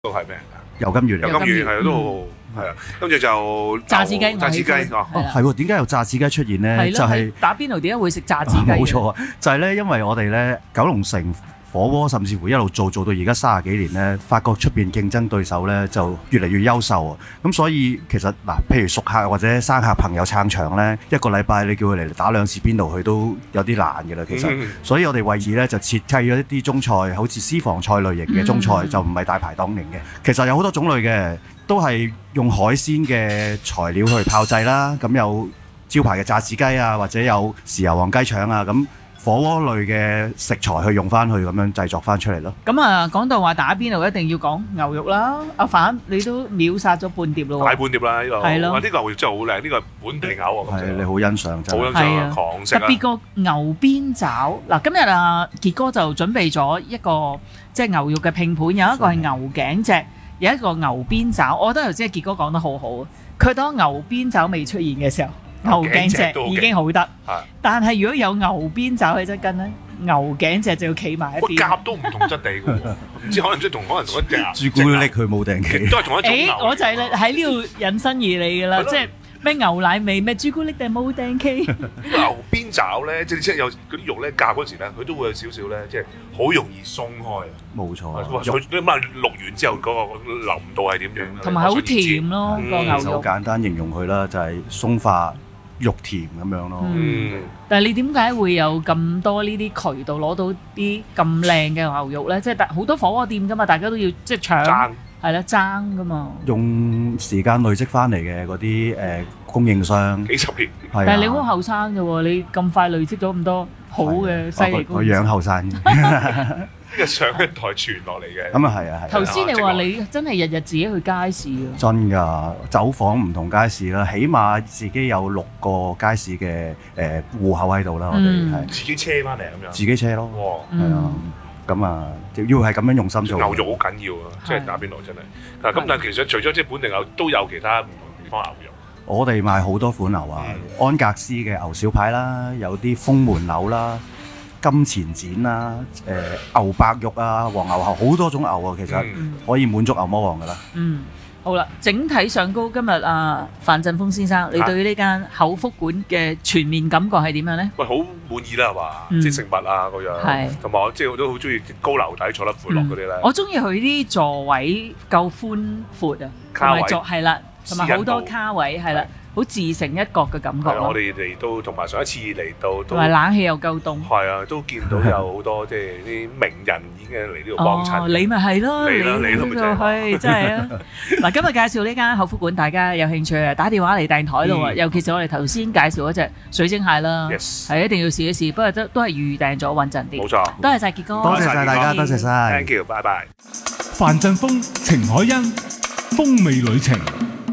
個係咩？ 油甘魚嚟， 油甘魚係啊，都好係啊，跟住就炸子雞， 炸子雞哦， 係喎，點解有炸子雞出現咧？就係打邊爐點解會食炸子雞？ 冇錯啊，就係咧，因為我哋咧九龍城火鍋甚至乎一路做到而家30幾年咧，發覺出邊競爭對手咧就越嚟越優秀啊！咁所以其實嗱，譬如熟客或者生客朋友撐場咧，一個禮拜你叫佢嚟打2次邊爐，佢都有啲難嘅啦。其實，所以我哋為意咧就設計咗一啲中菜，好似私房菜類型嘅中菜，就唔係大排檔型嘅。其實有好多種類嘅，都係用海鮮嘅材料去炮製啦。咁有招牌嘅炸子雞啊，或者有豉油皇雞腸啊咁。火鍋類嘅食材去用翻去咁樣製作翻出嚟咯。 咁啊，講到話打邊爐一定要講牛肉啦。阿凡你都秒殺咗半碟咯喎！ 大半碟啦呢個， 係咯， 呢個牛肉真係好靚，呢個係本地牛啊！ 係你好欣賞真係， 好欣賞啊，狂食啊！ 特別個牛鞭爪嗱，今日啊傑哥就準備咗一個即係牛肉嘅拼盤，有一個係牛頸脊，有一個牛鞭爪。我覺得頭先傑哥講得好好，佢當牛鞭爪未出現嘅時候。牛頸脊已經好得，但係如果有牛鞭爪喺側跟咧，牛頸脊就要企埋一邊。 夾都唔同質地嘅喎，唔知可能同一隻朱古力佢冇定期， 都係同一種牛。 我就係喺呢度引申而嚟嘅啦，即係咩牛奶味、咩朱古力定冇定期。 牛鞭爪咧，即係有嗰啲肉咧夾嗰時咧，佢都會有少少咧，即係好容易鬆開。 冇錯， 佢你問淥完之後嗰個腍度係點樣？ 同埋好甜咯，個牛肉。 好簡單形容佢啦，就係鬆化。肉甜咁樣咯， 但係你點解會有咁多呢啲渠道攞到啲咁靚嘅牛肉咧？即係好多火鍋店噶嘛，大家都要即係搶，係啦爭噶嘛。 用時間累積翻嚟嘅嗰啲供應商， 幾十年。 但係你好後生嘅喎，你咁快累積咗咁多好嘅犀利。 我養後生。 呢個上一代傳落嚟嘅。 咁啊係啊係。 頭先你話你真係日日自己去街市啊？ 真㗎，走訪唔同街市啦，起碼自己有6個街市嘅戶口喺度啦，我哋係自己車翻嚟咁樣。 自己車咯，係啊，咁啊要係咁樣用心做。 牛肉好緊要啊，即係打邊爐真係。咁但係其實除咗即係本地牛，都有其他唔同地方牛肉。 我哋賣好多款牛啊，安格斯嘅牛小排啦，有啲封門牛啦。金錢展啦，牛白肉啊，黃牛喉好多種牛啊，其實可以滿足牛魔王噶啦。 好啦，整體上高今日范振鋒先生，你對呢間口福館嘅全面感覺係點樣咧？ 喂，好滿意啦，係嘛？即係食物啊嗰樣，同埋我即係我都好中意高樓底坐得闊落嗰啲咧。 我中意佢啲座位夠寬闊啊，同埋係啦，同埋好多卡位係啦。好自成一角嘅感覺咯。 我哋嚟到同埋上一次嚟到， 同埋冷氣又夠凍。 係啊，都見到有好多即係啲名人已經嚟呢度幫襯。 你咪係咯， 你咯咪就係真係啊！嗱，今日介紹呢間口福館，大家有興趣啊，打電話嚟訂台咯喎。尤其是我哋頭先介紹嗰隻水晶蟹啦，係一定要試一試。不過都係預訂咗穩陣啲。 冇錯。 多謝曬傑哥， 多謝曬大家，多謝曬。 Thank you，拜拜。 范振鋒、程海欣，風味旅程。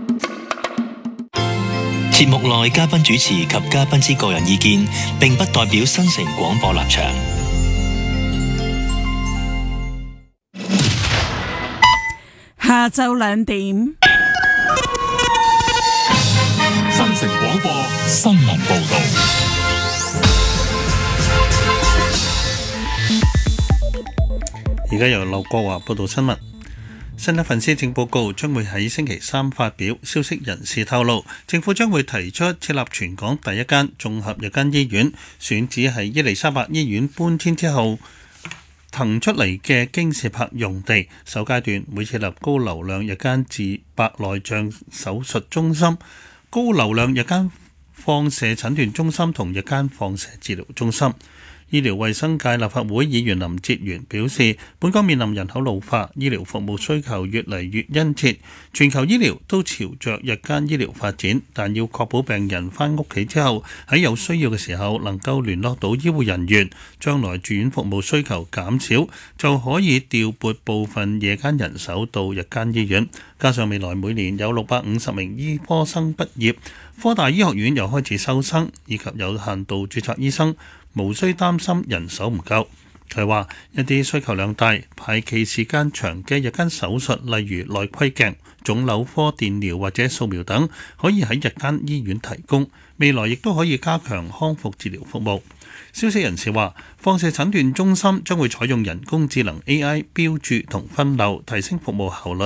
節目內嘉賓主持及嘉賓之個人意見並不代表新城廣播立場。 下晝2點， 新城廣播新聞報導。 而家由劉國華報道新聞。新一份施政報告將會喺星期3發表，消息人士透露，政府將會提出設立全港第一間綜合日間醫院，選址係伊利沙伯醫院搬遷之後騰出嚟嘅京士柏用地。首階段會設立高流量日間治白內障手術中心、高流量日間放射診斷中心同日間放射治療中心。醫療衛生界立法會議員林哲玄表示，本港面臨人口老化，醫療服務需求越嚟越殷切，全球醫療都朝着日間醫療發展，但要確保病人返屋企之後喺有需要嘅時候能夠聯絡到醫護人員，將來住院服務需求減少，就可以調撥部分夜間人手到日間醫院。加上未來每年有650名醫科生畢業，科大醫學院又開始收生，以及有限度註冊醫生，無需擔心人手唔夠。佢話一啲需求量大、排期時間長嘅日間手術，例如內窺鏡、腫瘤科電療或者掃描等，可以喺日間醫院提供。未來亦都可以加強康復治療服務。 消息人士話，放射診斷中心將會採用人工智能 AI 標註同分流，提升服務效率。